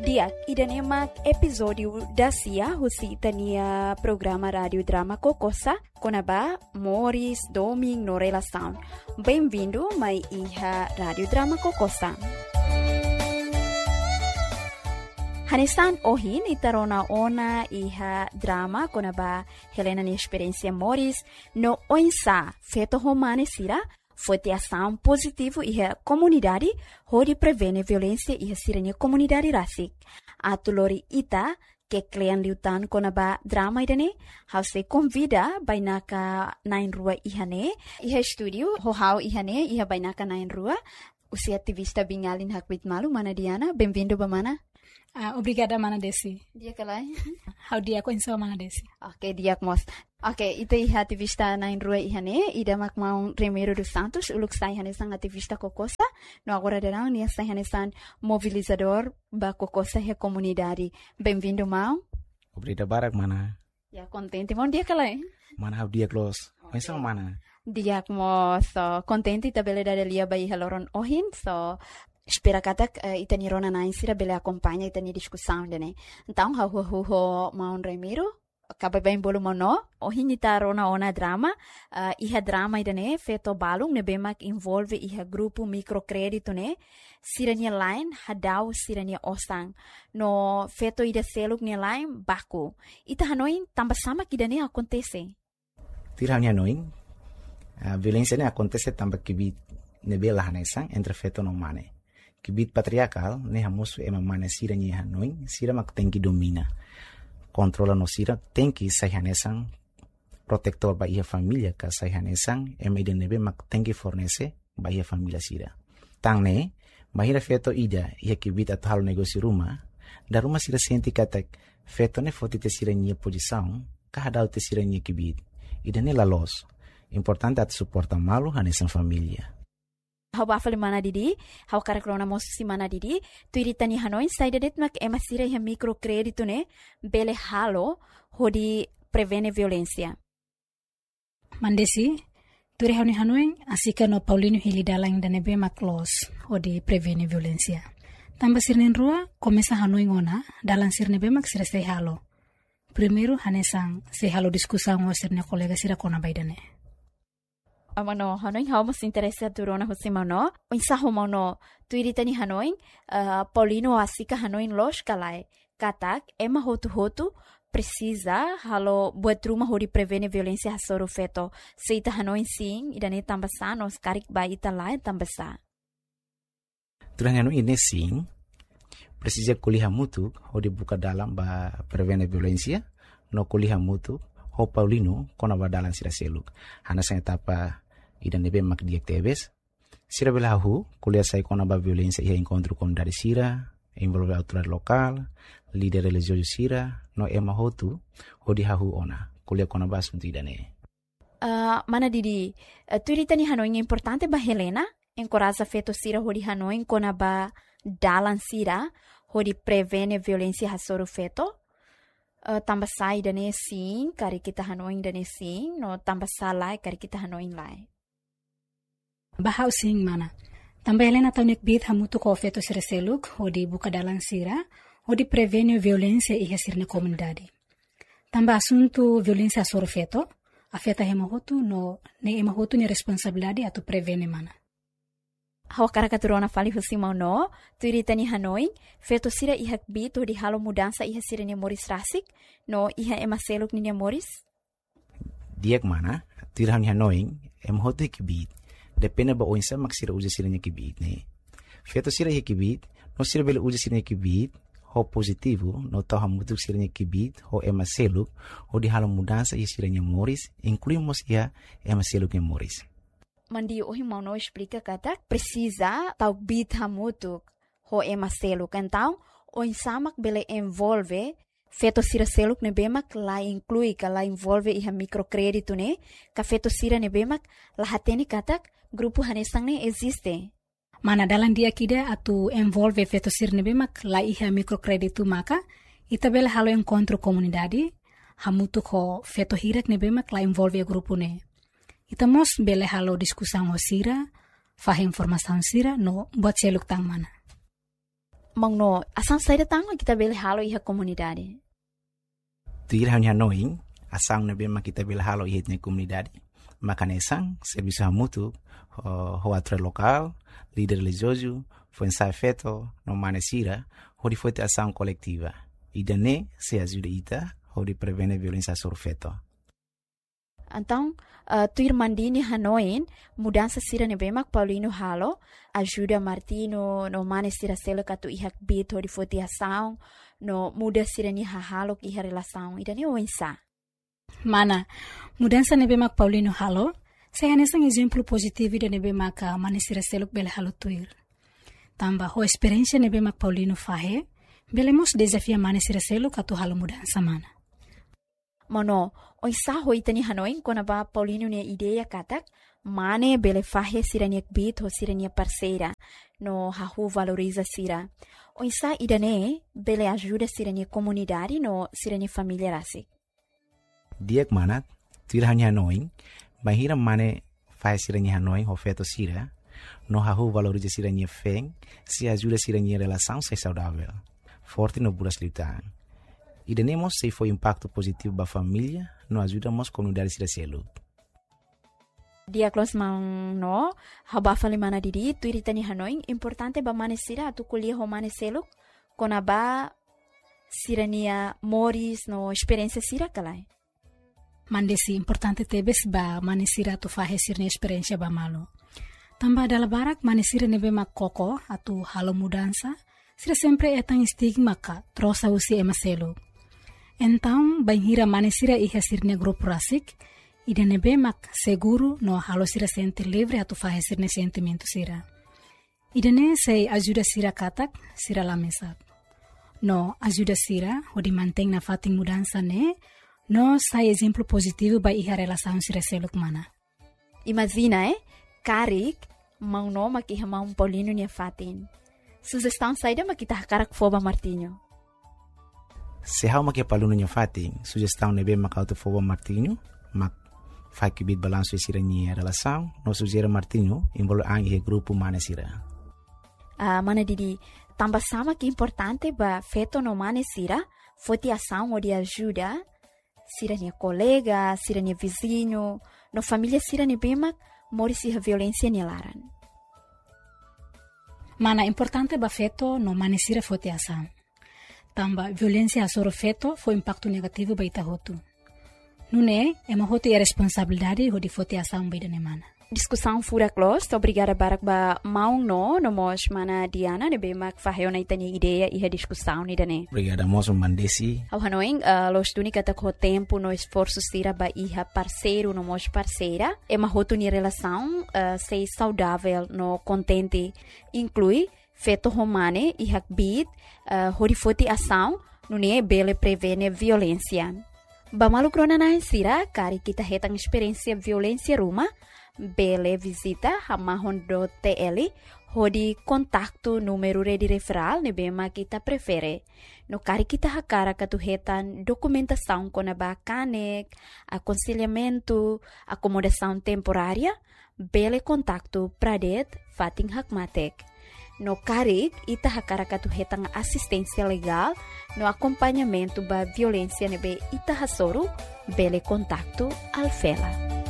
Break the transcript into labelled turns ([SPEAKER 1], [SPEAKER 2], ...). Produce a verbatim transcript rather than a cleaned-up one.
[SPEAKER 1] Diak, idan emak episódio da Cia, husi tania programa rádio drama Kokosa, konaba Morris Doming no relação. Bem-vindo, mai iha rádio drama Kokosa. Hanesan ohin itarona ona iha drama konaba Helena ni experiência Morris no oinsa feto romane sira foi ter ação positivo e a comunidade onde prevene violência e a sirene comunidade rasik. A tulori ita que klian liutan konaba drama idane hause convida bainaka nain rua ihane iha studio ho hau ihane iha bainaka nain rua usia ativista bingalin hakbit malu mana Diana bem-vindo bamana.
[SPEAKER 2] Uh, obrigada, Mana Desi.
[SPEAKER 1] Dia kalai.
[SPEAKER 2] How dia ko insa Mana Desi.
[SPEAKER 1] Okay, dia mos. Okay, ito iha ativista na inrua ihane, ida makmaung Remiro dos Santos, uluk sa ihane sang ativista Kokosa, no agora darang niya sa ihane sang mobilizador ba Kokosa he comunidade. Bem-vindo, Mau.
[SPEAKER 3] Obrigado, Barak, Mana.
[SPEAKER 1] Ya, contente, mon dia kalai.
[SPEAKER 3] Mana how dia close. Insa Mana.
[SPEAKER 1] Dia mo so contente tabele da lia ba iha loron ohin, so espera katak uh, itani rona na insira bele acompanha itani discussão dene. Então ha hu hu ho Maun Remiro acaba bem bolo mono ohin ita rona ona drama uh, iha drama idane feto balung ne bemak involve iha grupo microcredito ne sirania line hadau sirania osang no feto ida seluk ne line baku ita hanoin tambah sama kidane acontece.
[SPEAKER 3] Tiranya noin a violência ne acontece tambah kibit ne bela hanesang entre feto no mane. Kibit patriarcal, ne hamusu ema mana sira ni hanoin, sira mak tenki domina. Controla no sira, tenki sayhanesang, protector ba ia familia ka sayhanesang, ema ide nebe mak tenki fornece ba ia familia sira. Tang ne, mahira feto ida, ia kibit at halo negosi rumah, da rumah sira senti katek, feto ne fotite sira ni posição, kahadau te sira ni kibit. Ida ne la los. Importante at suporta malu hanesang familia.
[SPEAKER 1] Hau bafale mana didi, hau karakrona mosi mana didi, tu iritani hanoin saidadet mak emasira iha microcredito ne bele halo hodi prevene violência.
[SPEAKER 2] Mandesi, turi hauni hanoin asika no Paulino Hilidalang danebe mak los hodi prevene violência. Tamba sirnen rua komesa hanoin ona dalang sirnebe mak sira sei halo. Primeiro hanesang sei halo diskusang o sirne kolega sira kona baidane.
[SPEAKER 1] Amano hanoin hau mas interesse turona husimano insa homono tuiritani hanoin uh, Paulino asika hanoin los kalai katak ema hotu hotu precisa halo buat rumah hori prevene violência hasoro feto seita hanoin sim idane tambasano skarik ba ita lai tambasa
[SPEAKER 3] turanya no ine sim precisa kuliah mutu hodi buka dalam ba prevene violência no kuliah mutu ho Paulino kona badalan sira seluk hana sa etapa idan nebe mak diak tebes sira belahu kuliah sai kona ba violência ia encontro com dari sira envolve autoridade local líder religioso sira no ema hotu hodi hahu ona kuliah kona ba assunto idane
[SPEAKER 1] uh, mana didi uh, tuiritani hanoin importante ba Helena encoraja feto sira hodi hanoin kona ba dalan sira hodi prevene violência hasoro feto Uh, tambah sai dane sim, kari kita hanoin dane sim, no tambah salai kari kita hanoin lai.
[SPEAKER 2] Bahau sing mana? Tambah Helena taunik bit hamutu ko feto sira seluk, hodi buka dalang sira, hodi prevene violência iha sirne comunidade. Tambah asunto violência soro feto, afeta hema hotu no ne ema hotu ni responsabilidade atu prevene mana.
[SPEAKER 1] Hau karakaturona fali husimau no, tuiritani hanoin, feto sira ihak bit hodi halo mudança iha sira ni Morris rasik, no iha ema seluk ni Morris?
[SPEAKER 3] Diak mana, tuirani hanoin, ema hotu ikibit, depende ba oinsa mak sira uja sira ni kibit ne. Feto sira ikibit, no sira bele uja sira ni kibit, ho positivo, no tau hamutuk sira ni kibit, ho ema seluk, hodi halo mudança iha sira ni Morris, incluímos iha ema seluk ni Morris.
[SPEAKER 1] Mandi ohi mau no explica katak precisa tau bit hamutuk ho ema seluk então o insamak bele envolve feto sira seluk ne bemak la inclui ka la envolve iha microcredito ne ka feto sira ne bemak la hateni katak grupo hanesang ne existe
[SPEAKER 2] mana dalam dia kida atu envolve feto sira ne bemak la iha microcredito maka ita bele halo encontro comunidade hamutuk ho feto hirak ne bemak la envolve grupo ne. Ita mos bele halo diskusang ho sira, fah informação sira no buat seluk tang mana.
[SPEAKER 1] Mang no, asang saída tanga kita bele halo iha komunidade.
[SPEAKER 3] Tuir hanya noing, asang na bema kita bele halo iha na komunidade. Makanesang, serviço hamutu, ho atre local, líder religioso, foi ensaio feito, no manesira, onde foi a ação coletiva. E daí se ajuda ita, onde prevene violência sobre feto.
[SPEAKER 1] Então, uh, tuir mandini hanoin, mudança sira nebemak Paulino halo, ajuda Martino no manesira selo katu ihak bit onde foi a ação, no muda sira ni halo iha relação, e daí o ensa.
[SPEAKER 2] Mana, mudança nebemak Paulino halo, saya nesang exemplo positivo de nebemak manesira selo bele halo tuir. Tamba ho experiência nebemak Paulino fahe, belemos desafia manesira selo katu halo mudança mana.
[SPEAKER 1] Mano, oi sa hoi tani hanoin kona ba Paulino ne ideia katak mane bele fahe sirania bit ho sirania parceira no hahu valoriza sira. Oi sa idane bele ajuda sirania comunidade no sirania família rasi.
[SPEAKER 3] Diak manat, tuir hanya hanoin, bahira mane fahe sirania hanoin ho feto sira, no hahu valoriza sirania feng, se ajuda sirania relação ser saudável, forte no buras lutar. E tenemos se foi impacto positivo para a família, nós ajudamos a comunidade a selo.
[SPEAKER 1] Diaklos mang no, haba fali mana didi, tu iritani hanoin, importante ba manesira atu kuliah ho maneselo, kona ba sirania moris no experiência sira kalai.
[SPEAKER 2] Mandesi importante tebes ba manesira atu fahe sirnia experiência ba malo. Tamba dala barak manesira nebe mak koko atu halo mudança, sira sempre etang stigma ka trosa usi emaselo. Então, banhira manesira iha sirne grupo rasik, ida nebe mak seguro no halo sira sente livre atu fahe sirne sentimento sira. Ida ne sei ajuda sira katak, sira lamesak. No ajuda sira, o di manteng na fating mudança ne, no sai exemplo positivo ba iha relação sira seluk mana.
[SPEAKER 1] Imagina, eh? Karik, mang no makiha mang Paulino niya fatin. Sugestão saída makita hakarak foba Martinho.
[SPEAKER 3] Se hau makia paluno nya fatin, sugestão nebe makauto foba Martinho, mak fai que bit balanço sira nya relação, no sugera Martinho, envolve ang ihe grupo manesira.
[SPEAKER 1] Ah, mana didi, tamba sama que importante ba feto no manesira, foti ação ou de ajuda, sira nya colega, sira nya vizinho, no família sira nya bemak, mori siha violência nya laran.
[SPEAKER 2] Mana importante ba feto no manesira foti ação. Tamba violência sobre feto foi impacto negativo ba ita hotu. Nune, é uma hotu e responsabilidade ho di foti ação ba ida mana.
[SPEAKER 1] Discussão fura close, obrigada barak ba maung no, no mos mana Diana, ne bemak faheo na itanya ideia e a discussão ni dane.
[SPEAKER 3] Obrigada moço mandesi.
[SPEAKER 1] Ao hanoing, uh, los tuni kata ko tempo no esforço sira ba iha parceiro no mos parceira, é uma hotu ni relação uh, sei saudável no contente, inclui feto romane e hakbit, uh, horifoti ação, nune bele prevene violência. Ba malukrona na sira, kari kita hetang experiência violência ruma, bele visita hamahon do T L, hodi kontaktu número de referral ne bema kita prefere. No kari kita hakara katuhetan documentação kona ba kanek, aconselhamento, acomodação temporária, bele kontaktu pradet fating hakmatek. No karik, ita hakara katuhetang assistência legal, no acompanhamento ba violência nebe ita hasoro, bele kontaktu alfela.